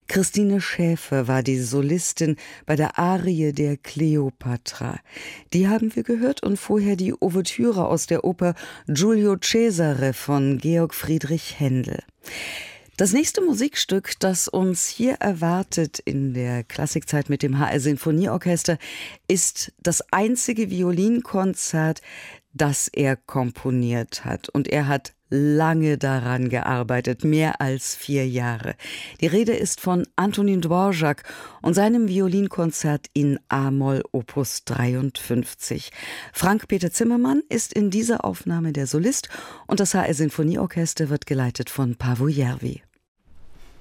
Christine Schäfer war die Solistin bei der Arie der Kleopatra. Die haben wir gehört und vorher die Ouvertüre aus der Oper Giulio Cesare von Georg Friedrich Händel. Das nächste Musikstück, das uns hier erwartet in der Klassikzeit mit dem HR Sinfonieorchester, ist das einzige Violinkonzert, das er komponiert hat. Und er hat lange daran gearbeitet, mehr als 4 Jahre. Die Rede ist von Antonín Dvořák und seinem Violinkonzert in A-Moll Opus 53. Frank-Peter Zimmermann ist in dieser Aufnahme der Solist und das HR Sinfonieorchester wird geleitet von Paavo Järvi.